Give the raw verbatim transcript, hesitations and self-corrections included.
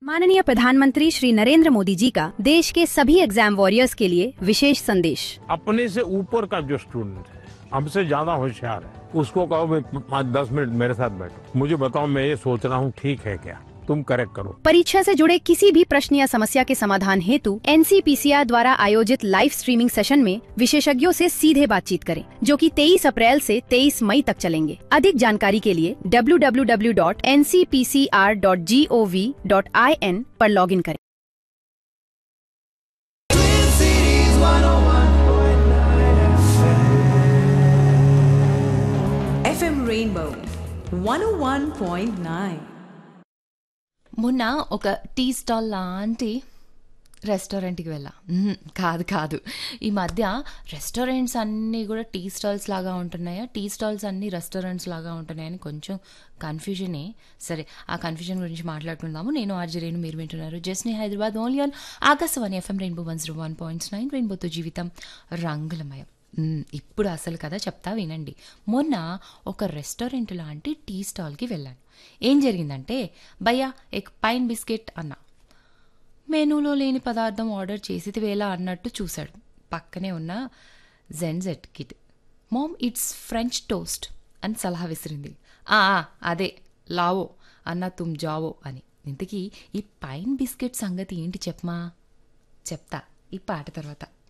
माननीय प्रधानमंत्री श्री नरेंद्र मोदी जी का देश के सभी एग्जाम वॉरियर्स के लिए विशेष संदेश। अपने से ऊपर का जो स्टूडेंट है, हमसे ज्यादा होशियार है, उसको कहो भाई पाँच दस मिनट मेरे साथ बैठो, मुझे बताओ मैं ये सोच रहा हूँ ठीक है क्या, तुम करेक्ट करो। परीक्षा से जुड़े किसी भी प्रश्न या समस्या के समाधान हेतु N C P C R द्वारा आयोजित लाइव स्ट्रीमिंग सेशन में विशेषज्ञों से सीधे बातचीत करें, जो कि तेईस अप्रैल से तेईस मई तक चलेंगे। अधिक जानकारी के लिए W W W dot N C P C R dot G O V dot I N पर लॉगिन करें। ఎఫ్ ఎం రెయిన్బో వన్ ఓ వన్ పాయింట్ నైన్. మొన్న ఒక టీ స్టాల్ లాంటి రెస్టారెంట్కి వెళ్ళా. మ్మ్, కాదు కాదు ఈ మధ్య రెస్టారెంట్స్ అన్నీ కూడా టీ స్టాల్స్ లాగా ఉంటున్నాయా, టీ స్టాల్స్ అన్నీ రెస్టారెంట్స్ లాగా ఉంటున్నాయని కొంచెం కన్ఫ్యూజనే. సరే, ఆ కన్ఫ్యూజన్ గురించి మాట్లాడుకుందాము. నేను ఆర్జే రేణు, మీరు వింటున్నారు జస్ని Hyderabad only on Akashvani FM rainbow one zero one point nine. రెయిన్బోతో జీవితం రంగులమయం. మ్మ్, ఇప్పుడు అసలు కదా చెప్తా వినండి. మొన్న ఒక రెస్టారెంట్ లాంటి టీ స్టాల్కి వెళ్ళాను. ఏం జరిగిందంటే, భయ్యా ఎక్ పైన్ బిస్కెట్ అన్నా. మెనూలో లేని పదార్థం ఆర్డర్ చేసితివేలా అన్నట్టు చూశాడు. పక్కనే ఉన్న జెన్జెట్ kit. Mom it's French toast అని సలహా విసిరింది. ఆ అదే లావో అన్న తుమ్ జావో అని. ఇంతకీ ఈ పైన్ బిస్కెట్ సంగతి ఏంటి చెప్పమా? చెప్తా ఈ పాట తర్వాత.